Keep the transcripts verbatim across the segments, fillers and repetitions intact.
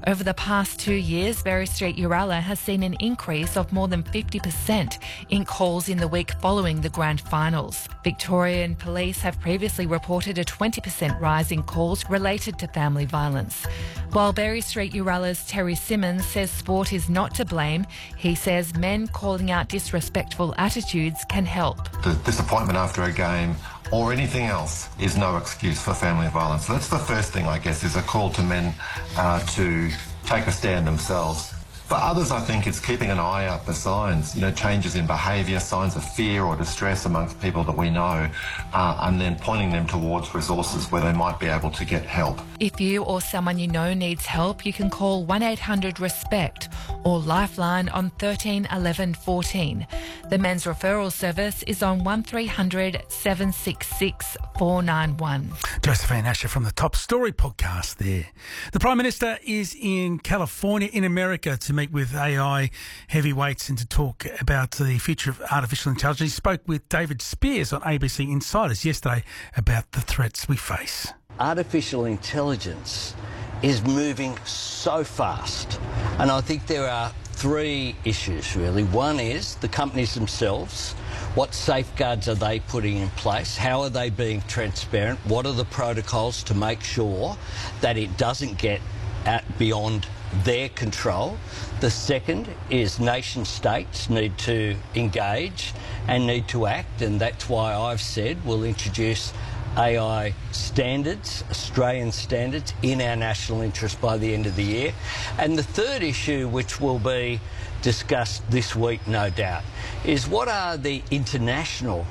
Over the past two years, Berry Street Uralla has seen an increase of more than fifty percent in calls in the week following the grand finals. Victorian police have previously reported a twenty percent rise in calls related to family violence. While Berry Street Uralla's Terry Simmons says sport is not to blame, he says men calling out disrespectful attitudes can help. The disappointment after a game or anything else is no excuse for family violence. That's the first thing, I guess, is a call to men uh, to take a stand themselves. For others, I think it's keeping an eye out for signs, you know, changes in behaviour, signs of fear or distress amongst people that we know, uh, and then pointing them towards resources where they might be able to get help. If you or someone you know needs help, you can call one eight hundred RESPECT or Lifeline on thirteen eleven fourteen. The men's referral service is on one three hundred seven six six four nine one. Josephine Asher from the Top Story podcast there. The Prime Minister is in California in America to meet with A I heavyweights and to talk about the future of artificial intelligence. He spoke with David Spears on A B C Insiders yesterday about the threats we face. Artificial intelligence is moving so fast, and I think there are three issues really. One is the companies themselves. What safeguards are they putting in place? How are they being transparent? What are the protocols to make sure that it doesn't get out beyond their control? The second is nation states need to engage and need to act, and that's why I've said we'll introduce A I standards, Australian standards, in our national interest by the end of the year. And the third issue, which will be discussed this week no doubt, is what are the international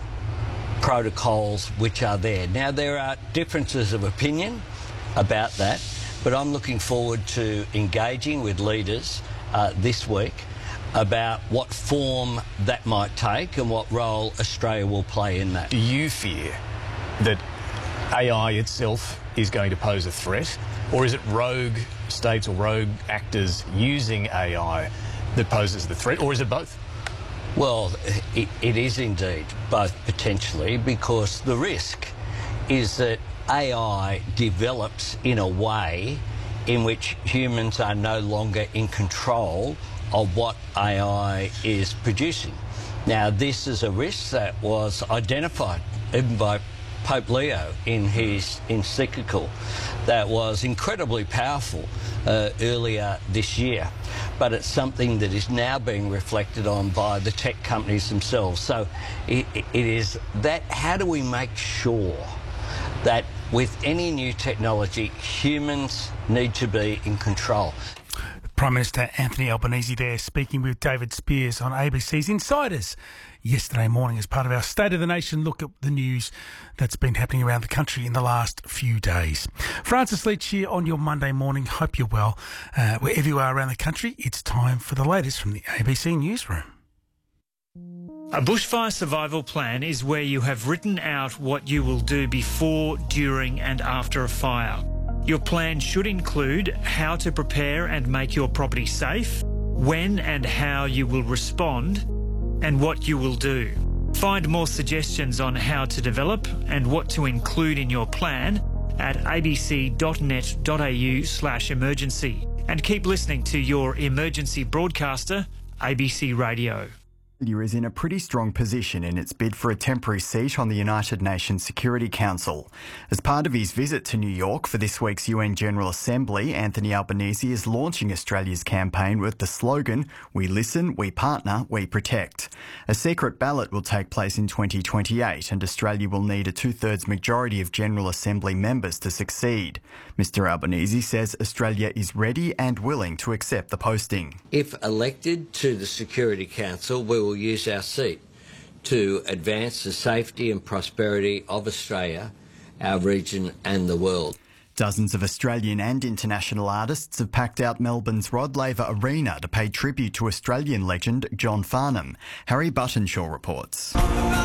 protocols which are there. Now, there are differences of opinion about that, but I'm looking forward to engaging with leaders uh, this week about what form that might take and what role Australia will play in that. Do you fear that A I itself is going to pose a threat, or is it rogue states or rogue actors using A I that poses the threat, or is it both? Well, it, it is indeed both potentially, because the risk is that A I develops in a way in which humans are no longer in control of what A I is producing. Now, this is a risk that was identified even by Pope Leo in his encyclical that was incredibly powerful uh, earlier this year, but it's something that is now being reflected on by the tech companies themselves. So it, it is that, how do we make sure that with any new technology, humans need to be in control? Prime Minister Anthony Albanese there speaking with David Spears on A B C's Insiders yesterday morning as part of our State of the Nation look at the news that's been happening around the country in the last few days. Francis Leach here on your Monday morning. Hope you're well. Uh, wherever you are around the country, it's time for the latest from the A B C Newsroom. A bushfire survival plan is where you have written out what you will do before, during and after a fire. Your plan should include how to prepare and make your property safe, when and how you will respond, and what you will do. Find more suggestions on how to develop and what to include in your plan at abc.net.au slash emergency. And keep listening to your emergency broadcaster, A B C Radio. Australia is in a pretty strong position in its bid for a temporary seat on the United Nations Security Council. As part of his visit to New York for this week's U N General Assembly, Anthony Albanese is launching Australia's campaign with the slogan, "We listen, we partner, we protect." A secret ballot will take place in twenty twenty-eight and Australia will need a two-thirds majority of General Assembly members to succeed. Mister Albanese says Australia is ready and willing to accept the posting. If elected to the Security Council, we will use our seat to advance the safety and prosperity of Australia, our region and the world. Dozens of Australian and international artists have packed out Melbourne's Rod Laver Arena to pay tribute to Australian legend John Farnham. Harry Buttonshaw reports.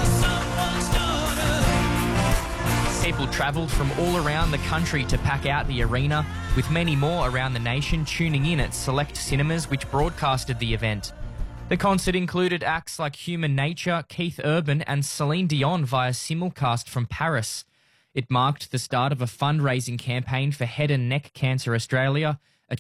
People travelled from all around the country to pack out the arena, with many more around the nation tuning in at select cinemas which broadcasted the event. The concert included acts like Human Nature, Keith Urban and Celine Dion via simulcast from Paris. It marked the start of a fundraising campaign for Head and Neck Cancer Australia